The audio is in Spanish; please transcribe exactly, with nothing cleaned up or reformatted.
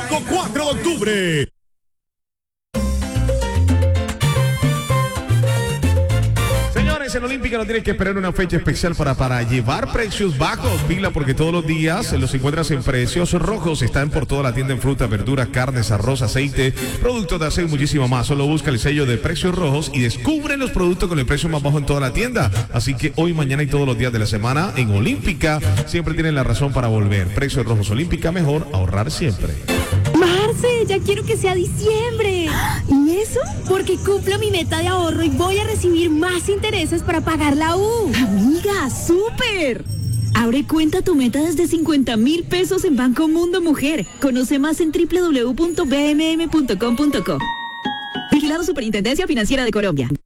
domingo cuatro de octubre. En Olímpica no tienes que esperar una fecha especial para, para llevar precios bajos, pila, porque todos los días los encuentras en precios rojos. Están por toda la tienda en frutas, verduras, carnes, arroz, aceite, productos de aseo y muchísimo más. Solo busca el sello de precios rojos y descubre los productos con el precio más bajo en toda la tienda. Así que hoy, mañana y todos los días de la semana en Olímpica siempre tienen la razón para volver. Precios rojos Olímpica, mejor ahorrar siempre. Marce, ya quiero que sea diciembre. ¿Y eso? Porque cumplo mi meta de ahorro y voy a recibir más intereses para pagar la U. Amiga, súper. Abre cuenta tu meta desde cincuenta mil pesos en Banco Mundo Mujer. Conoce más en doble u doble u doble u punto b m m punto com punto co. Vigilado Superintendencia Financiera de Colombia.